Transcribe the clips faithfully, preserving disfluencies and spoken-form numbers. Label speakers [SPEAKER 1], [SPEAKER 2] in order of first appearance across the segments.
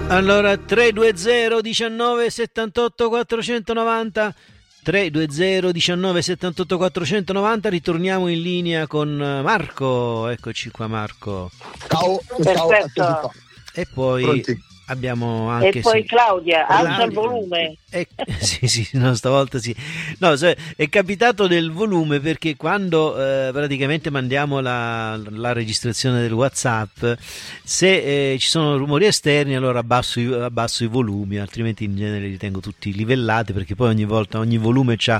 [SPEAKER 1] Allora tre due zero diciannove settantotto quattrocentonovanta tre due zero diciannove settantotto quattrocentonovanta. Ritorniamo in linea con Marco. Eccoci qua, Marco.
[SPEAKER 2] Ciao, ciao.
[SPEAKER 3] Perfetto.
[SPEAKER 1] E poi
[SPEAKER 2] Pronti?
[SPEAKER 1] abbiamo anche
[SPEAKER 3] E poi
[SPEAKER 1] sì,
[SPEAKER 3] Claudia, alza
[SPEAKER 1] Claudia.
[SPEAKER 3] il volume.
[SPEAKER 1] È, sì, sì, no, stavolta sì. No, se- è capitato del volume perché quando eh, praticamente mandiamo la, la registrazione del WhatsApp, se eh, ci sono rumori esterni, allora abbasso i, abbasso i volumi, altrimenti in genere li tengo tutti livellati, perché poi ogni volta, ogni volume c'ha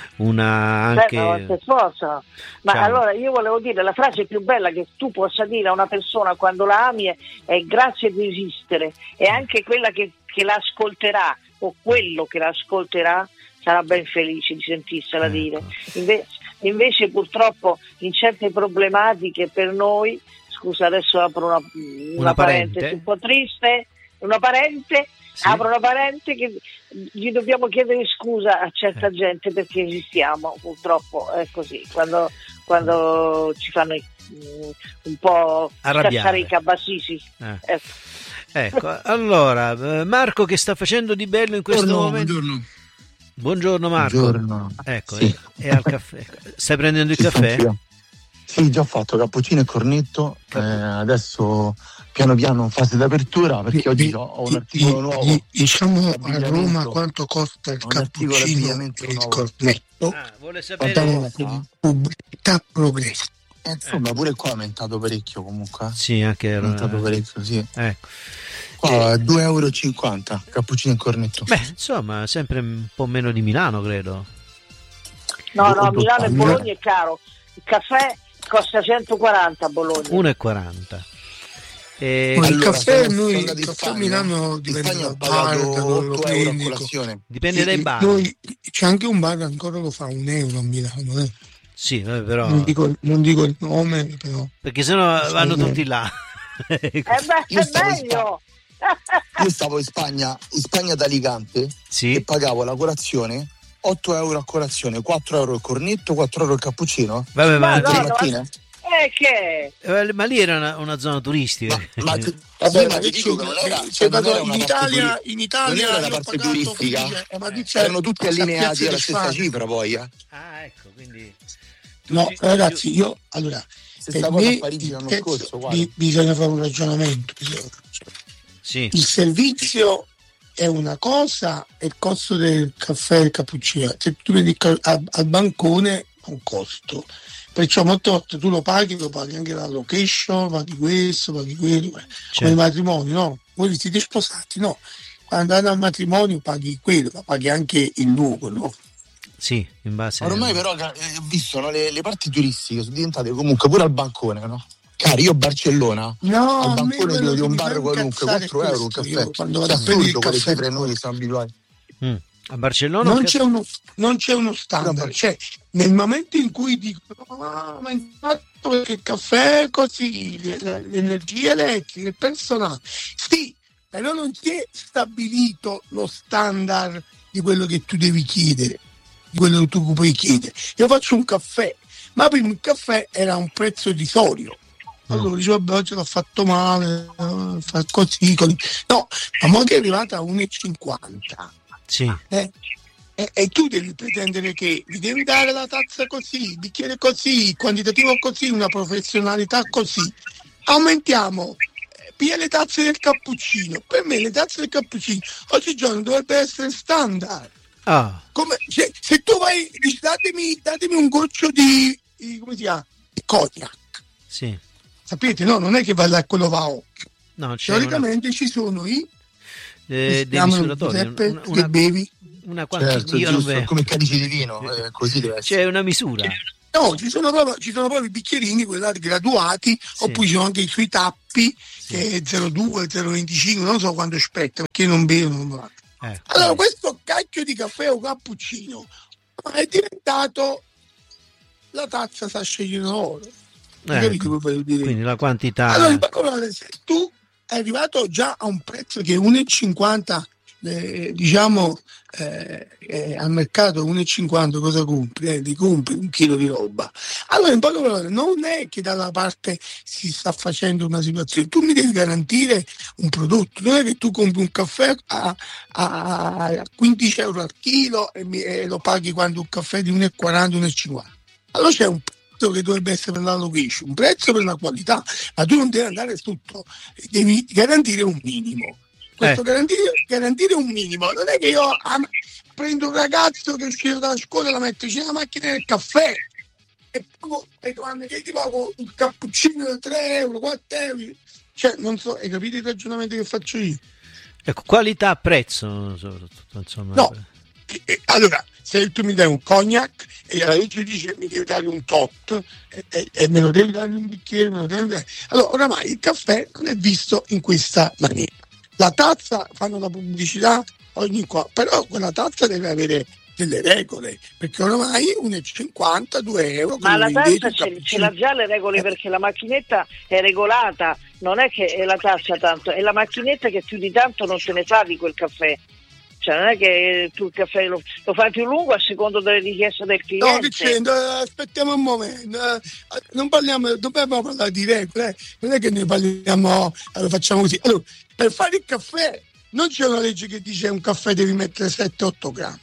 [SPEAKER 1] una
[SPEAKER 3] Beh, ma
[SPEAKER 1] anche...
[SPEAKER 3] che sforzo. Ma
[SPEAKER 1] Ciao.
[SPEAKER 3] allora io volevo dire, la frase più bella che tu possa dire a una persona quando la ami è, è grazie di esistere, e anche quella che, che la ascolterà o quello che la ascolterà sarà ben felice di sentirsela
[SPEAKER 1] Ecco.
[SPEAKER 3] dire. Inve- invece purtroppo in certe problematiche per noi, scusa adesso apro una, una,
[SPEAKER 1] Una
[SPEAKER 3] parentesi
[SPEAKER 1] parente?
[SPEAKER 3] un po' triste, una parente,
[SPEAKER 1] Sì.
[SPEAKER 3] apro una parente che gli dobbiamo chiedere scusa a certa gente perché esistiamo, purtroppo è così, quando, quando ci fanno mm, un po'
[SPEAKER 1] Arrabbiare.
[SPEAKER 3] scassare i cabasisi.
[SPEAKER 1] Eh.
[SPEAKER 3] Ecco.
[SPEAKER 1] Ecco, allora eh, Marco, che sta facendo di bello in questo
[SPEAKER 2] Buongiorno,
[SPEAKER 1] momento?
[SPEAKER 2] buongiorno.
[SPEAKER 1] Buongiorno Marco.
[SPEAKER 2] Buongiorno.
[SPEAKER 1] Ecco,
[SPEAKER 2] Sì.
[SPEAKER 1] è, è al caffè. Stai prendendo il
[SPEAKER 2] Ci
[SPEAKER 1] caffè?
[SPEAKER 2] sentiamo. Sì, già fatto cappuccino e cornetto. Eh, adesso piano piano in fase d'apertura, perché oggi ho, ho un articolo nuovo.
[SPEAKER 4] Diciamo a
[SPEAKER 2] Abbigliamento.
[SPEAKER 4] Roma quanto costa il
[SPEAKER 2] Un articolo di
[SPEAKER 4] cappuccino
[SPEAKER 2] abbigliamento
[SPEAKER 4] e il
[SPEAKER 2] nuovo.
[SPEAKER 4] cornetto.
[SPEAKER 1] Ah, vuole
[SPEAKER 4] Guardiamo
[SPEAKER 1] sapere?
[SPEAKER 4] la pubblicità progresso.
[SPEAKER 2] Eh, insomma, pure qua è aumentato parecchio comunque.
[SPEAKER 1] Sì, anche
[SPEAKER 2] È aumentato
[SPEAKER 1] eh,
[SPEAKER 2] parecchio, sì.
[SPEAKER 1] ecco.
[SPEAKER 2] Qua due euro e cinquanta cappuccino e cornetto.
[SPEAKER 1] Beh, insomma, sempre un po' meno di Milano, credo.
[SPEAKER 3] No, no, a
[SPEAKER 2] Due-
[SPEAKER 3] Milano e
[SPEAKER 2] due-
[SPEAKER 3] Bologna è caro, il caffè costa centoquaranta a Bologna.
[SPEAKER 1] uno e quaranta. E
[SPEAKER 4] Poi il
[SPEAKER 2] Allora,
[SPEAKER 4] caffè,
[SPEAKER 2] sono-
[SPEAKER 4] noi
[SPEAKER 2] sono
[SPEAKER 4] il
[SPEAKER 2] andato in
[SPEAKER 4] caffè a
[SPEAKER 2] Spagna.
[SPEAKER 4] Milano
[SPEAKER 2] In
[SPEAKER 4] dipende
[SPEAKER 2] Spagna ho
[SPEAKER 4] dal bar,
[SPEAKER 2] pagato
[SPEAKER 4] da dove lo
[SPEAKER 2] otto euro a
[SPEAKER 4] prendi.
[SPEAKER 2] colazione.
[SPEAKER 1] dipende
[SPEAKER 4] Sì,
[SPEAKER 1] dai bar.
[SPEAKER 4] noi- c'è anche un bar che ancora lo fa un euro a Milano, eh.
[SPEAKER 1] Sì, vabbè, però
[SPEAKER 4] non, dico, non dico il nome, però.
[SPEAKER 1] perché sennò
[SPEAKER 4] Sì.
[SPEAKER 1] vanno tutti là.
[SPEAKER 3] Eh beh,
[SPEAKER 2] Io
[SPEAKER 3] è
[SPEAKER 2] stavo in
[SPEAKER 3] meglio.
[SPEAKER 2] Io stavo in Spagna, in Spagna ad Alicante, e
[SPEAKER 1] Sì.
[SPEAKER 2] pagavo la colazione otto euro a colazione, quattro euro il cornetto, quattro euro il cappuccino.
[SPEAKER 1] Vabbè, ma,
[SPEAKER 3] Ma
[SPEAKER 2] Tutte
[SPEAKER 3] no,
[SPEAKER 2] le
[SPEAKER 3] no,
[SPEAKER 2] mattine.
[SPEAKER 3] Eh che?
[SPEAKER 1] eh, ma lì era una, una zona turistica.
[SPEAKER 2] Ma, ma, sì,
[SPEAKER 4] Vabbè,
[SPEAKER 2] ma
[SPEAKER 4] ma
[SPEAKER 2] ti
[SPEAKER 4] che
[SPEAKER 2] dico che
[SPEAKER 4] c'è-
[SPEAKER 2] non era,
[SPEAKER 4] c'è
[SPEAKER 2] cioè, non
[SPEAKER 4] dato-
[SPEAKER 2] era una
[SPEAKER 4] in
[SPEAKER 2] parte
[SPEAKER 4] Italia,
[SPEAKER 2] turi-
[SPEAKER 4] in Italia
[SPEAKER 2] non era la
[SPEAKER 4] io ho
[SPEAKER 2] parte
[SPEAKER 4] pagato,
[SPEAKER 2] turistica.
[SPEAKER 4] quindi, eh, ma lì c'è-
[SPEAKER 2] Erano tutti
[SPEAKER 4] c'è
[SPEAKER 2] allineati
[SPEAKER 4] Piazza
[SPEAKER 2] alla
[SPEAKER 4] del
[SPEAKER 2] stessa
[SPEAKER 4] Faro.
[SPEAKER 2] cifra poi, eh.
[SPEAKER 1] Ah, ecco, quindi
[SPEAKER 4] No,
[SPEAKER 1] ci-
[SPEAKER 4] ragazzi, io allora
[SPEAKER 2] Stessa
[SPEAKER 4] per
[SPEAKER 2] cosa
[SPEAKER 4] me
[SPEAKER 2] a Parigi l'anno
[SPEAKER 4] il
[SPEAKER 2] scorso,
[SPEAKER 4] prezzo-
[SPEAKER 2] guarda.
[SPEAKER 4] bi- bisogna fare un ragionamento. bisogna-
[SPEAKER 1] sì.
[SPEAKER 4] Il servizio è una cosa e il costo del caffè e il cappuccino. Se tu vedi il ca- al, al bancone ha un costo. Perciò molte volte tu lo paghi, lo paghi anche la location, paghi questo, paghi quello, come
[SPEAKER 1] Certo.
[SPEAKER 4] i matrimoni, no? Voi vi siete sposati, no? Quando andate al matrimonio paghi quello, ma paghi anche il luogo, no?
[SPEAKER 1] Sì, in base
[SPEAKER 2] Ormai però eh, ho visto, no, le, le parti turistiche sono diventate comunque pure al bancone, no? Cari, io a Barcellona
[SPEAKER 4] No,
[SPEAKER 2] al
[SPEAKER 4] a me
[SPEAKER 2] bancone
[SPEAKER 4] quello
[SPEAKER 2] di
[SPEAKER 4] che
[SPEAKER 2] un
[SPEAKER 4] mi
[SPEAKER 2] bar
[SPEAKER 4] fa
[SPEAKER 2] qualunque
[SPEAKER 4] incazzare è
[SPEAKER 2] quattro euro un
[SPEAKER 4] questo,
[SPEAKER 2] caffè.
[SPEAKER 4] io quando
[SPEAKER 2] Cioè,
[SPEAKER 4] vado a prendere il
[SPEAKER 2] assurdo quelle
[SPEAKER 4] caffè
[SPEAKER 2] cifre noi siamo abituati.
[SPEAKER 1] Mm. A Barcellona
[SPEAKER 4] non
[SPEAKER 1] un
[SPEAKER 4] c'è,
[SPEAKER 1] caffè-
[SPEAKER 4] uno, non c'è uno standard, cioè nel momento in cui dicono "Ah, ma intanto perché il caffè è così, l- l'energia elettrica, il personale", sì, però non si è stabilito lo standard di quello che tu devi chiedere, di quello che tu puoi chiedere. Io faccio un caffè, ma prima il caffè era un prezzo irrisorio. Allora dicevo, vabbè, oggi l'ho fatto male, eh, fa così, così. No, ma mo che è arrivata a uno e cinquanta.
[SPEAKER 1] Sì.
[SPEAKER 4] Eh, e, e tu devi pretendere che gli devi dare la tazza così, il bicchiere così, il quantitativo così, una professionalità così. Aumentiamo, eh, piglia le tazze del cappuccino. Per me le tazze del cappuccino oggigiorno dovrebbe essere standard.
[SPEAKER 1] Ah,
[SPEAKER 4] Come, se, se tu vai, dici datemi, datemi un goccio di, di come si chiama, di cognac.
[SPEAKER 1] sì.
[SPEAKER 4] Sapete, no? Non è che vai là e quello va a occhio.
[SPEAKER 1] No, c'è una,
[SPEAKER 4] Teoricamente ci sono i
[SPEAKER 1] eh, dei
[SPEAKER 4] chiamano,
[SPEAKER 1] misuratori,
[SPEAKER 4] Giuseppe,
[SPEAKER 1] una,
[SPEAKER 4] che
[SPEAKER 1] una,
[SPEAKER 4] bevi.
[SPEAKER 1] una quanti-
[SPEAKER 2] Certo,
[SPEAKER 1] io non
[SPEAKER 2] giusto,
[SPEAKER 1] vedo.
[SPEAKER 2] come calici di vino, eh, così deve essere.
[SPEAKER 1] C'è una misura.
[SPEAKER 4] No, ci sono proprio, ci sono proprio i bicchierini, quelli là graduati,
[SPEAKER 1] Sì.
[SPEAKER 4] oppure ci sono anche i sui tappi,
[SPEAKER 1] Sì.
[SPEAKER 4] che è zero virgola due, zero virgola venticinque, non so quanto spetta, perché io non bevo. Non bevo.
[SPEAKER 1] Eh,
[SPEAKER 4] Allora, questo cacchio di caffè o cappuccino è diventato la tazza sta scegliendo loro.
[SPEAKER 1] ecco,
[SPEAKER 4] Capito che voglio dire?
[SPEAKER 1] quindi la quantità.
[SPEAKER 4] Allora, in parole, se tu è arrivato già a un prezzo che è uno e cinquanta eh, diciamo eh, eh, al mercato uno e cinquanta cosa compri? Eh, ti compri un chilo di roba. Allora in poche parole non è che dalla parte si sta facendo una situazione, tu mi devi garantire un prodotto, non è che tu compri un caffè a, a, a quindici euro al chilo e, mi, e lo paghi quando un caffè di uno e quaranta, uno e cinquanta. Allora c'è un prezzo che dovrebbe essere per la location, un prezzo per la qualità, ma tu non devi andare tutto, devi garantire un minimo. Questo eh. garantire, garantire un minimo, non è che io am- prendo un ragazzo che è uscito dalla scuola e la metto vicino alla macchina del caffè e poi e quando che ti pago un cappuccino da tre euro, quattro euro, cioè non so, hai capito il ragionamento che faccio io?
[SPEAKER 1] Ecco, qualità prezzo soprattutto, insomma.
[SPEAKER 4] No, e, e, allora se tu mi dai un cognac e la legge dice che mi devi dare un tot e, e, e me lo devi dare un bicchiere, me lo devi dare. Allora oramai il caffè non è visto in questa maniera. La tazza fanno la pubblicità ogni qua, però quella tazza deve avere delle regole, perché oramai uno e cinquanta, due euro.
[SPEAKER 3] Ma la tazza ce, ce l'ha già le regole, perché la macchinetta è regolata, non è che è la tazza tanto, è la macchinetta che più di tanto non te ne fa di quel caffè. Cioè non è che tu il caffè lo, lo fai più lungo a secondo delle richieste del cliente.
[SPEAKER 4] No, che c'entra? Aspettiamo un momento, non parliamo, dobbiamo parlare di regole, non è che noi parliamo, allora facciamo così. Allora, per fare il caffè non c'è una legge che dice un caffè devi mettere sette otto grammi.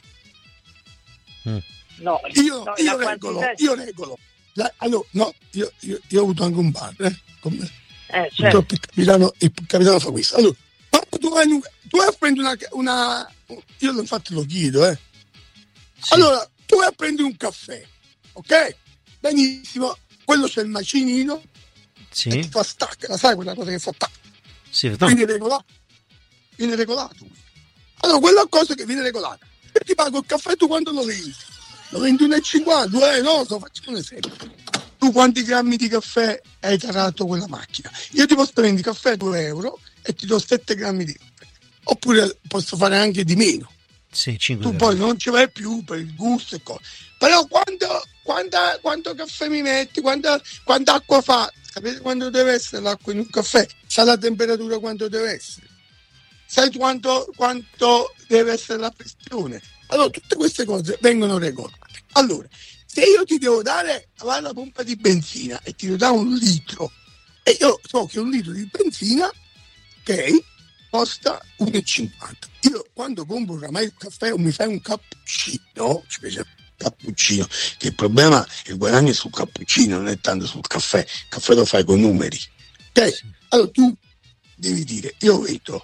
[SPEAKER 3] Mm. No,
[SPEAKER 4] io,
[SPEAKER 3] no,
[SPEAKER 4] io regolo, quantità... io regolo. La, allora, no, io, io, io ho avuto anche un bar, eh, con me.
[SPEAKER 3] Eh, certo.
[SPEAKER 4] Il capitano, il capitano fa questo. Allora, tu vai, tu vai a prendere una, una io lo infatti lo chiedo, eh. Sì. Allora, tu vai a prendere un caffè, ok? Benissimo, quello c'è il macinino,
[SPEAKER 1] sì.
[SPEAKER 4] E ti fa stacca, sai quella cosa che fa stacca?
[SPEAKER 1] Sì, no.
[SPEAKER 4] Viene regolato. Viene regolato. Allora, quella cosa che viene regolata. E ti pago il caffè, tu quando lo vendi? Lo vendi uno e cinquanta, due, no, sto facendo un esempio. Tu quanti grammi di caffè hai tarato quella macchina? Io ti posso vendere caffè due euro e ti do sette grammi di caffè. Oppure posso fare anche di meno.
[SPEAKER 1] Sì, cinque
[SPEAKER 4] tu
[SPEAKER 1] grammi.
[SPEAKER 4] Poi non ci vai più per il gusto e cose. Però quando, quando, quanto caffè mi metti, quanta, quanta acqua fa? Sapete quanto deve essere l'acqua in un caffè? Sa la temperatura quanto deve essere? Sai quanto, quanto deve essere la pressione? Allora tutte queste cose vengono regolate. Allora, se io ti devo dare alla pompa di benzina e ti devo dare un litro, e io so che un litro di benzina, ok, costa uno e cinquanta. Io quando compro oramai il caffè o mi fai un cappuccino, specialmente cappuccino, che il problema è il guadagno sul cappuccino, non è tanto sul caffè. Il caffè lo fai con numeri. Ok? Allora tu devi dire, io vedo,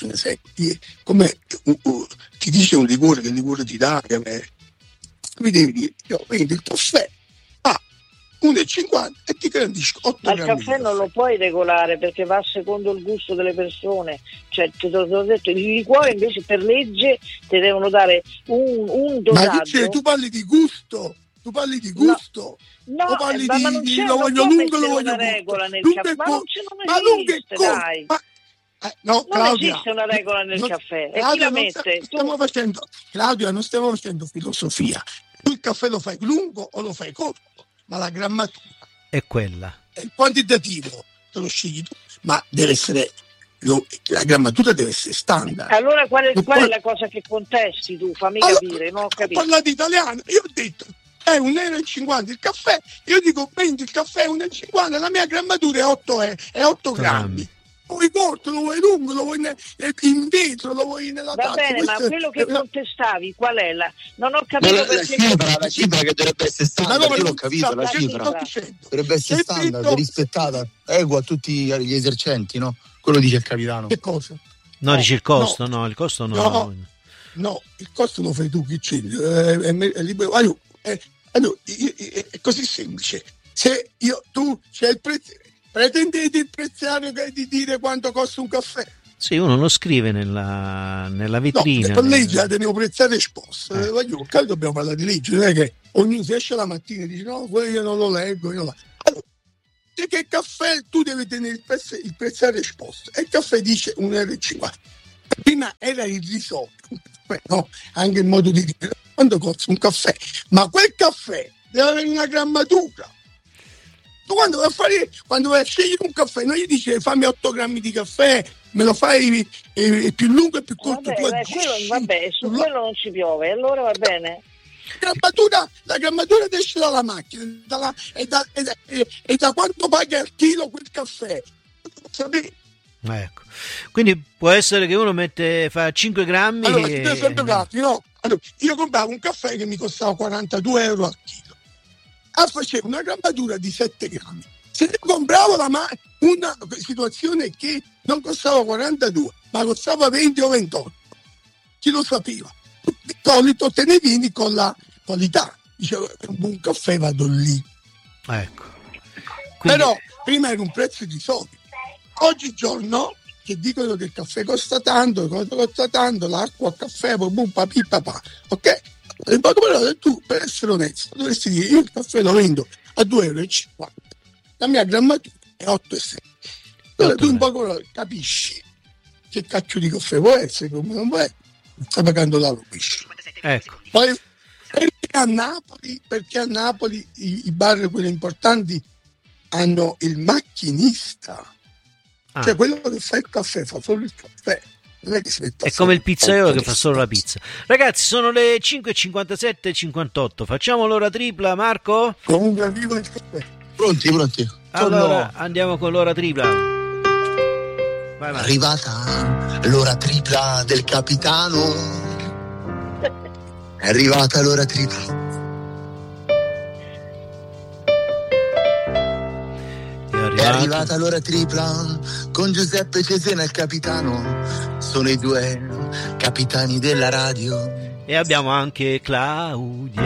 [SPEAKER 4] come uh, uh, ti dice un liquore, che il liquore ti dà, che me, mi devi dire, io vedo il caffè a uno e cinquanta e ti garantisco otto
[SPEAKER 3] ma il
[SPEAKER 4] grammi
[SPEAKER 3] caffè non lo puoi regolare perché va secondo il gusto delle persone, cioè te l'ho detto, il liquore invece per legge ti devono dare un, un dosaggio.
[SPEAKER 4] Ma tu parli di gusto, tu parli di gusto,
[SPEAKER 3] no,
[SPEAKER 4] o parli
[SPEAKER 3] ma,
[SPEAKER 4] di,
[SPEAKER 3] ma non
[SPEAKER 4] di
[SPEAKER 3] c'è,
[SPEAKER 4] lo voglio
[SPEAKER 3] non
[SPEAKER 4] lungo, lo voglio
[SPEAKER 3] una regola nel
[SPEAKER 4] lungo
[SPEAKER 3] caffè, ma non, c'è, non
[SPEAKER 4] ma lungo
[SPEAKER 3] esiste,
[SPEAKER 4] co-
[SPEAKER 3] dai.
[SPEAKER 4] Ma, eh, no,
[SPEAKER 3] non
[SPEAKER 4] Claudia,
[SPEAKER 3] esiste una regola nel
[SPEAKER 4] non,
[SPEAKER 3] caffè.
[SPEAKER 4] Claudia,
[SPEAKER 3] e chi la
[SPEAKER 4] non
[SPEAKER 3] mette?
[SPEAKER 4] Sta, stiamo facendo, Claudia, non stiamo facendo filosofia. Tu il caffè lo fai lungo o lo fai corto, ma la grammatura
[SPEAKER 1] è quella.
[SPEAKER 4] Il quantitativo te lo scegli tu, ma deve essere lo, la grammatura deve essere standard.
[SPEAKER 3] Allora qual è, qual
[SPEAKER 4] poi,
[SPEAKER 3] è la cosa che contesti tu? Fammi
[SPEAKER 4] allora,
[SPEAKER 3] capire, non ho capito.
[SPEAKER 4] Ho parlato italiano, io ho detto è un euro e cinquanta il caffè, io dico vendi il caffè uno e cinquanta, la mia grammatura è otto, è, è otto grammi. Lo vuoi corto, lo vuoi lungo, lo vuoi in vetro, lo vuoi nella
[SPEAKER 3] va
[SPEAKER 4] tazza.
[SPEAKER 3] Bene, ma quello che contestavi qual è? La... Non ho capito
[SPEAKER 5] la,
[SPEAKER 3] perché
[SPEAKER 5] la cifra, la cifra che dovrebbe essere standard,
[SPEAKER 4] ma
[SPEAKER 5] io l'ho capito, la, la cifra dovrebbe essere standard, detto... rispettata, equa a tutti gli esercenti, no? Quello dice il capitano.
[SPEAKER 4] Che cosa?
[SPEAKER 1] No, dice il costo,
[SPEAKER 4] no,
[SPEAKER 1] no il costo no.
[SPEAKER 4] No, no, il costo lo fai tu, che c'è? È, è, è libero. Allora, è, allora, è così semplice. Se io, tu, c'è il prezzo, pretendete il prezzario di dire quanto costa un caffè?
[SPEAKER 1] Sì, uno lo scrive nella, nella vetrina.
[SPEAKER 4] No, per legge la tenevo prezzare esposta. Eh. Eh, dobbiamo parlare di legge, non è che ognuno si esce la mattina e dice no, quello io non lo leggo. Io lo... Allora, che caffè tu devi tenere il, prezzo, il prezzare esposto e il caffè dice un euro e cinquanta. Prima era il risotto, no? Anche il modo di dire quanto costa un caffè, ma quel caffè deve avere una grammatura. quando vai a fare, quando vai a scegliere un caffè, non gli dici fammi otto grammi di caffè, me lo fai eh, più lungo e più corto.
[SPEAKER 3] Vabbè,
[SPEAKER 4] tu
[SPEAKER 3] beh, quello, vabbè, su quello non ci piove, allora va bene.
[SPEAKER 4] La grammatura, la grammatura esce dalla macchina, dalla, e, da, e, da, e, e da quanto paga al chilo quel caffè. Sapete?
[SPEAKER 1] Ecco. Quindi può essere che uno mette fa cinque grammi.
[SPEAKER 4] Allora,
[SPEAKER 1] e...
[SPEAKER 4] ti sempre dati, no? Allora, io compravo un caffè che mi costava quarantadue euro al chilo. Ah, facevo una grammatura di sette grammi. Se ne compravo la ma- una situazione che non costava quarantadue, ma costava venti o ventotto. Chi lo sapeva? Di solito te ne vieni con la qualità. Dicevo, un buon caffè vado lì.
[SPEAKER 1] Ecco. Quindi...
[SPEAKER 4] Però prima era un prezzo di soldi. Oggigiorno che dicono che il caffè costa tanto, cosa costa tanto, l'acqua, il caffè, boom, papì, papà, ok? In poche parole, tu per essere onesto dovresti dire io il caffè lo vendo a due euro e cinquanta, la mia grammatura è otto e sei. Allora tu in poche parole capisci che cacchio di caffè può essere, come non può essere, stai pagando la lupisci.
[SPEAKER 1] Ecco.
[SPEAKER 4] Poi perché a Napoli, perché a Napoli i, i bar, quelli importanti, hanno il macchinista.
[SPEAKER 1] Ah.
[SPEAKER 4] Cioè quello che fa il caffè fa solo il caffè, non è che si mette
[SPEAKER 1] è come il pizzaiolo che fa solo la pizza. Ragazzi, sono le cinque e cinquantasette e cinquantotto, facciamo l'ora tripla, Marco?
[SPEAKER 4] Comunque arriva il caffè.
[SPEAKER 5] Pronti, pronti.
[SPEAKER 1] Allora andiamo con l'ora tripla. Vai, vai.
[SPEAKER 5] Arrivata l'ora tripla del capitano, è arrivata l'ora tripla. È arrivata l'ora tripla con Giuseppe Cesena e il capitano, sono i due capitani della radio.
[SPEAKER 1] E abbiamo anche Claudia.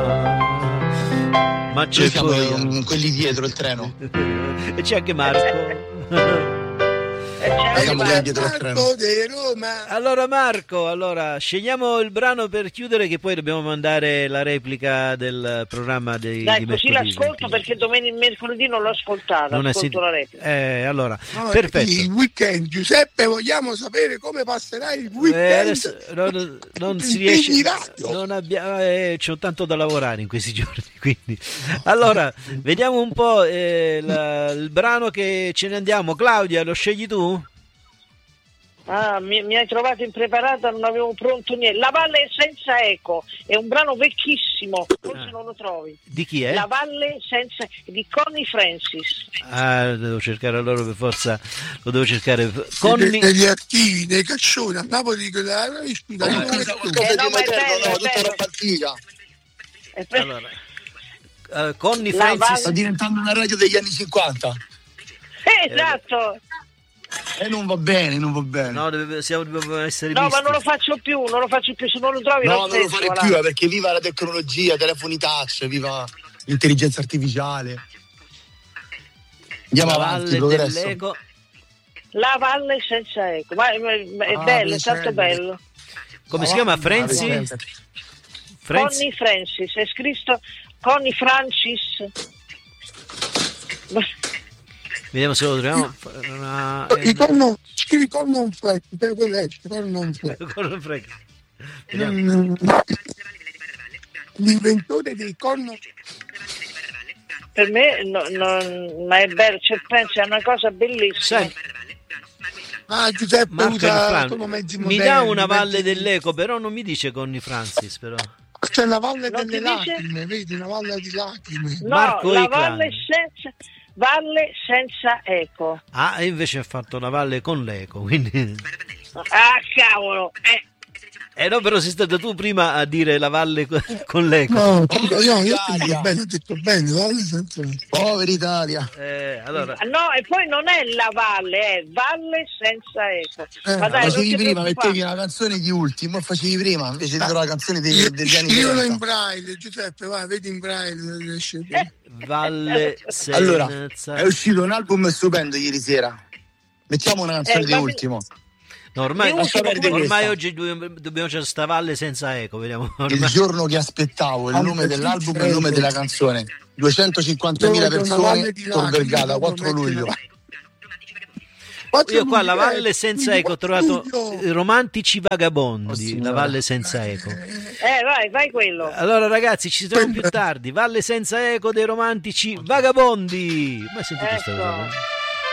[SPEAKER 1] Ma c'è
[SPEAKER 5] Noi siamo
[SPEAKER 1] poi...
[SPEAKER 5] quelli dietro il treno.
[SPEAKER 1] E c'è anche Marco.
[SPEAKER 3] Eh,
[SPEAKER 5] siamo quelli dietro il treno.
[SPEAKER 4] di Roma.
[SPEAKER 1] Allora Marco, allora scegliamo il brano per chiudere, che poi dobbiamo mandare la replica del programma dei,
[SPEAKER 3] Dai,
[SPEAKER 1] di
[SPEAKER 3] così
[SPEAKER 1] mercoledì.
[SPEAKER 3] l'ascolto perché domenica mercoledì non l'ho ascoltata,
[SPEAKER 1] Non è
[SPEAKER 3] ascolto
[SPEAKER 1] sì-
[SPEAKER 3] la replica.
[SPEAKER 1] eh, allora,
[SPEAKER 4] No,
[SPEAKER 1] perfetto.
[SPEAKER 4] il weekend, Giuseppe, vogliamo sapere come passerà il
[SPEAKER 1] Eh,
[SPEAKER 4] weekend.
[SPEAKER 1] adesso non, non si
[SPEAKER 4] Impegni
[SPEAKER 1] riesce,
[SPEAKER 4] radio.
[SPEAKER 1] non abbiamo, eh, c'ho tanto da lavorare in questi giorni, quindi allora vediamo un po' eh, la- il brano che ce ne andiamo. Claudia, lo scegli tu?
[SPEAKER 3] Ah, mi, mi hai trovato impreparata, non avevo pronto niente. La Valle Senza Eco è un brano vecchissimo, forse
[SPEAKER 1] Ah.
[SPEAKER 3] non lo trovi.
[SPEAKER 1] Di chi è?
[SPEAKER 3] La Valle Senza di Connie Francis.
[SPEAKER 1] Ah, devo cercare allora per forza, lo devo cercare.
[SPEAKER 4] Nei-
[SPEAKER 1] Conny,
[SPEAKER 4] negli archivi, nei caccioni, a Napoli quella
[SPEAKER 5] Oh,
[SPEAKER 3] Eh,
[SPEAKER 5] scusa,
[SPEAKER 3] no,
[SPEAKER 5] qualcosa
[SPEAKER 3] ma
[SPEAKER 5] di
[SPEAKER 3] è
[SPEAKER 5] moderno,
[SPEAKER 3] bello,
[SPEAKER 5] no,
[SPEAKER 3] è
[SPEAKER 5] tutta
[SPEAKER 3] bello.
[SPEAKER 5] roba antica.
[SPEAKER 3] È per-
[SPEAKER 1] allora, eh, Conny
[SPEAKER 3] La
[SPEAKER 1] Francis.
[SPEAKER 5] Sta diventando una radio degli anni cinquanta.
[SPEAKER 3] Eh, esatto.
[SPEAKER 5] E non va bene, non va bene.
[SPEAKER 1] No, deve, siamo, dobbiamo essere
[SPEAKER 3] No,
[SPEAKER 1] visti.
[SPEAKER 3] ma non lo faccio più, non lo faccio più, se non lo trovi
[SPEAKER 5] No,
[SPEAKER 3] lo
[SPEAKER 5] non lo
[SPEAKER 3] stesso,
[SPEAKER 5] fare
[SPEAKER 3] voilà.
[SPEAKER 5] più, eh, perché viva la tecnologia, telefoni touch, viva l'intelligenza artificiale. Andiamo
[SPEAKER 1] La
[SPEAKER 5] avanti,
[SPEAKER 1] Valle
[SPEAKER 5] progresso.
[SPEAKER 1] dell'Eco.
[SPEAKER 3] La Valle Senza Eco, ma, ma- ma è
[SPEAKER 5] Ah,
[SPEAKER 3] bello, è
[SPEAKER 5] mi
[SPEAKER 3] tanto
[SPEAKER 5] sembra.
[SPEAKER 3] bello.
[SPEAKER 1] Come si chiama?
[SPEAKER 5] Ah,
[SPEAKER 1] Franci?
[SPEAKER 5] Franci?
[SPEAKER 1] Franci?
[SPEAKER 3] Connie Francis, è scritto Connie Francis.
[SPEAKER 1] Vediamo se lo troviamo. Una...
[SPEAKER 4] I corno, scrivi corno un fleck, per legge, corno un fleck.
[SPEAKER 1] Corno Franci. Vediamo.
[SPEAKER 4] Mm, L'inventore dei corno.
[SPEAKER 3] Per me, no, no, ma è bello, cioè, pensi, è una cosa bellissima.
[SPEAKER 1] Sai,
[SPEAKER 4] Ah, Giuseppe
[SPEAKER 1] Marco
[SPEAKER 4] usa
[SPEAKER 1] Fran-
[SPEAKER 4] sono mezzi
[SPEAKER 1] mi
[SPEAKER 4] moderni,
[SPEAKER 1] dà una
[SPEAKER 4] mezzi-
[SPEAKER 1] Valle dell'Eco, però non mi dice Conny Francis, però.
[SPEAKER 4] C'è la valle
[SPEAKER 3] Non
[SPEAKER 4] delle
[SPEAKER 3] ti dice?
[SPEAKER 4] lacrime, vedi, una valle di lacrime.
[SPEAKER 3] No,
[SPEAKER 1] Marco
[SPEAKER 3] la
[SPEAKER 1] Eclan.
[SPEAKER 3] Valle Senza, Valle Senza Eco.
[SPEAKER 1] Ah, e invece ha fatto la Valle con l'Eco, quindi...
[SPEAKER 3] Ah, cavolo, eh.
[SPEAKER 1] Eh no, però sei stata tu prima a dire la Valle co- con l'Eco.
[SPEAKER 4] No, no, io ho detto
[SPEAKER 5] Italia.
[SPEAKER 4] bene, ho detto bene, valle senza.
[SPEAKER 5] Povera Italia.
[SPEAKER 1] Eh, allora,
[SPEAKER 3] No, e poi non è la Valle, è Valle Senza Eco.
[SPEAKER 4] Eh,
[SPEAKER 3] Ma dai, non
[SPEAKER 5] Facevi
[SPEAKER 3] ti
[SPEAKER 5] prima,
[SPEAKER 3] preoccupare.
[SPEAKER 5] mettevi una canzone di ultimo, facevi prima, invece di la canzone dei-
[SPEAKER 4] Io-
[SPEAKER 5] degli anni
[SPEAKER 4] Scrivilo in
[SPEAKER 5] trenta.
[SPEAKER 4] braille, Giuseppe, vai, vedi in braille. riesci a-
[SPEAKER 3] Eh,
[SPEAKER 1] Valle Senza...
[SPEAKER 5] Allora, è uscito un album stupendo ieri sera. Mettiamo una canzone
[SPEAKER 3] Eh,
[SPEAKER 5] di
[SPEAKER 3] ma-
[SPEAKER 5] ultimo.
[SPEAKER 1] No, ormai,
[SPEAKER 3] Io
[SPEAKER 5] uso
[SPEAKER 1] ormai,
[SPEAKER 5] questa.
[SPEAKER 1] ormai oggi dobbiamo, dobbiamo c'è sta Valle senza Eco, vediamo.
[SPEAKER 5] Il
[SPEAKER 1] Ormai...
[SPEAKER 5] giorno che aspettavo, il nome dell'album e il nome della canzone. duecentocinquantamila
[SPEAKER 4] Dove c'è una
[SPEAKER 5] persone,
[SPEAKER 4] valle di
[SPEAKER 5] Tor
[SPEAKER 4] lacrime,
[SPEAKER 5] Vergata,
[SPEAKER 4] dopo
[SPEAKER 5] quattro
[SPEAKER 4] metti
[SPEAKER 5] luglio.
[SPEAKER 4] una-
[SPEAKER 1] Io qua la Valle Senza Eco ho trovato Romantici Vagabondi, la Valle Senza Eco.
[SPEAKER 3] Eh, vai, vai quello.
[SPEAKER 1] Allora ragazzi, ci troviamo più tardi. Valle Senza Eco dei Romantici Vagabondi. Ma sentite
[SPEAKER 3] Ecco.
[SPEAKER 1] questa cosa?